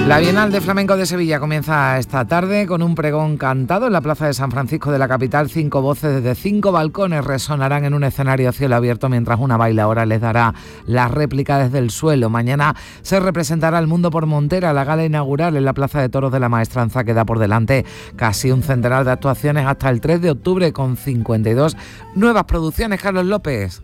La Bienal de Flamenco de Sevilla comienza esta tarde con un pregón cantado en la Plaza de San Francisco de la capital. 5 voces desde 5 balcones resonarán en un escenario a cielo abierto, mientras una bailaora les dará la réplica desde el suelo. Mañana se representará El Mundo por Montera, la gala inaugural en la Plaza de Toros de la Maestranza, que da por delante casi un centenar de actuaciones hasta el 3 de octubre con 52 nuevas producciones. Carlos López.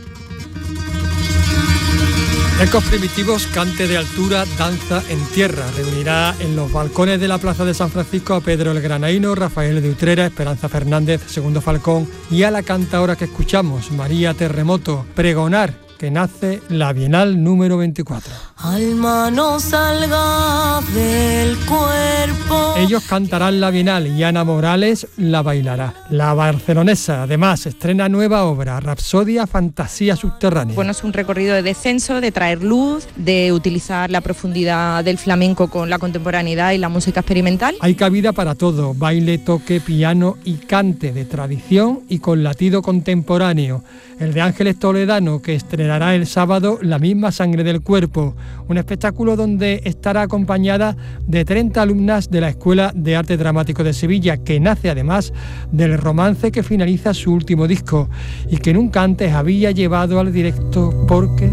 Ecos primitivos, cante de altura, danza en tierra. Reunirá en los balcones de la Plaza de San Francisco a Pedro el Granaíno, Rafael de Utrera, Esperanza Fernández, Segundo Falcón y a la cantaora que escuchamos, María Terremoto, pregonar que nace la Bienal número 24. Alma no salga del cuerpo. Ellos cantarán la Bienal y Ana Morales la bailará. La barcelonesa, además, estrena nueva obra, Rapsodia Fantasía Subterránea. Bueno, es un recorrido de descenso, de traer luz, de utilizar la profundidad del flamenco con la contemporaneidad y la música experimental. Hay cabida para todo, baile, toque, piano y cante de tradición y con latido contemporáneo. El de Ángeles Toledano, que estrenará el sábado La misma sangre del cuerpo, un espectáculo donde estará acompañada de 30 alumnas de la Escuela de Arte Dramático de Sevilla, que nace además del romance que finaliza su último disco y que nunca antes había llevado al directo porque...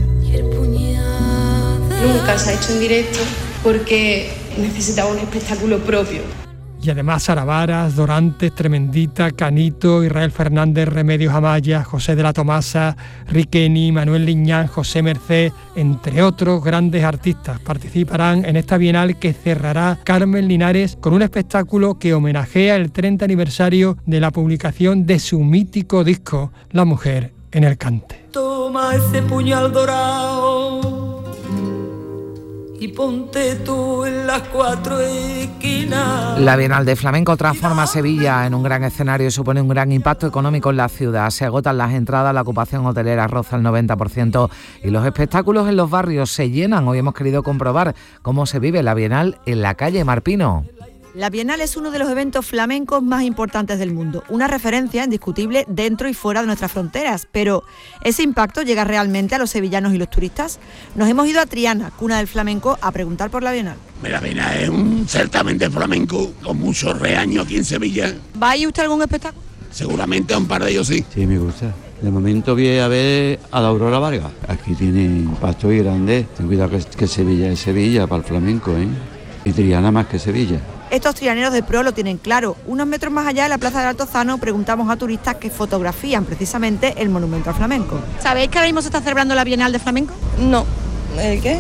Nunca se ha hecho en directo porque necesitaba un espectáculo propio. Y además Sara Varas, Dorantes, Tremendita, Canito, Israel Fernández, Remedios Amaya, José de la Tomasa, Riqueni, Manuel Liñán, José Merced, entre otros grandes artistas, participarán en esta Bienal que cerrará Carmen Linares con un espectáculo que homenajea el 30 aniversario de la publicación de su mítico disco, La mujer en el cante. Toma ese puñal dorado y ponte tú en las 4 esquinas. La Bienal de Flamenco transforma Sevilla en un gran escenario y supone un gran impacto económico en la ciudad. Se agotan las entradas, la ocupación hotelera roza el 90% y los espectáculos en los barrios se llenan. Hoy hemos querido comprobar cómo se vive la Bienal en la calle Marpino. La Bienal es uno de los eventos flamencos más importantes del mundo, una referencia indiscutible dentro y fuera de nuestras fronteras, pero ¿ese impacto llega realmente a los sevillanos y los turistas? Nos hemos ido a Triana, cuna del flamenco, a preguntar por la Bienal. La Bienal es un certamen de flamenco con mucho reaño aquí en Sevilla. ¿Va a ir usted a algún espectáculo? Seguramente a un par de ellos sí. Sí, me gusta. De momento voy a ver a la Aurora Vargas. Aquí tiene impacto y grande. Ten cuidado que Sevilla es Sevilla para el flamenco, ¿eh? Y Triana más que Sevilla. Estos trianeros de pro lo tienen claro. Unos metros más allá, en la Plaza del Altozano, preguntamos a turistas que fotografían precisamente el monumento al flamenco. ¿Sabéis que ahora mismo se está celebrando la Bienal de Flamenco? No. ¿El qué?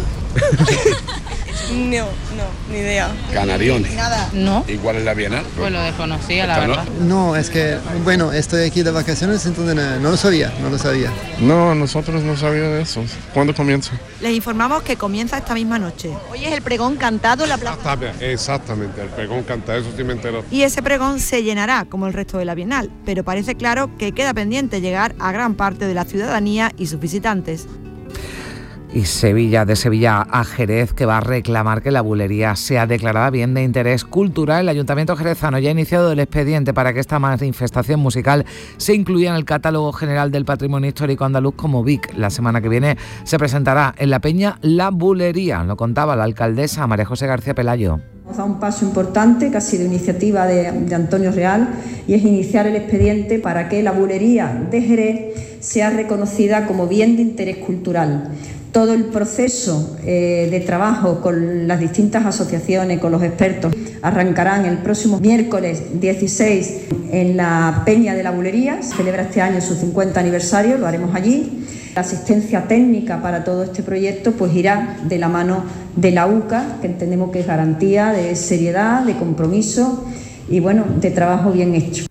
No, ni idea. Canariones. Nada. ¿No? ¿Y cuál es la Bienal? Pues lo desconocía, la verdad. No, es que, bueno, estoy aquí de vacaciones, entonces no lo sabía. No, nosotros no sabíamos de eso. ¿Cuándo comienza? Les informamos que comienza esta misma noche. Hoy es el pregón cantado en la plaza. Exactamente, el pregón cantado, eso sí me entero. Y ese pregón se llenará, como el resto de la Bienal, pero parece claro que queda pendiente llegar a gran parte de la ciudadanía y sus visitantes. Y de Sevilla a Jerez, que va a reclamar que la bulería sea declarada bien de interés cultural. El Ayuntamiento jerezano ya ha iniciado el expediente para que esta manifestación musical se incluya en el Catálogo General del Patrimonio Histórico Andaluz como BIC. La semana que viene se presentará en La Peña La Bulería, lo contaba la alcaldesa María José García Pelayo. Hemos dado un paso importante, que ha sido iniciativa de Antonio Real, y es iniciar el expediente para que la bulería de Jerez sea reconocida como bien de interés cultural. Todo el proceso de trabajo con las distintas asociaciones, con los expertos, arrancarán el próximo miércoles 16 en la Peña de la Bulería. Celebra este año su 50 aniversario, lo haremos allí. La asistencia técnica para todo este proyecto pues irá de la mano de la UCA, que entendemos que es garantía de seriedad, de compromiso y bueno, de trabajo bien hecho.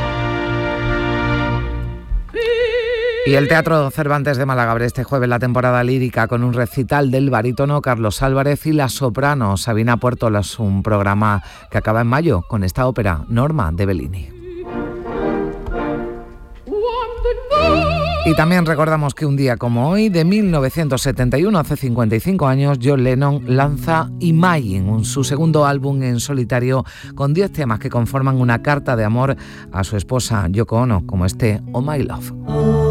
Y el Teatro Cervantes de Málaga abre este jueves la temporada lírica con un recital del barítono Carlos Álvarez y la soprano Sabina Puertolas, un programa que acaba en mayo con esta ópera Norma de Bellini. Y también recordamos que un día como hoy, de 1971, hace 55 años, John Lennon lanza Imagine, su segundo álbum en solitario con 10 temas que conforman una carta de amor a su esposa Yoko Ono, como este Oh My Love.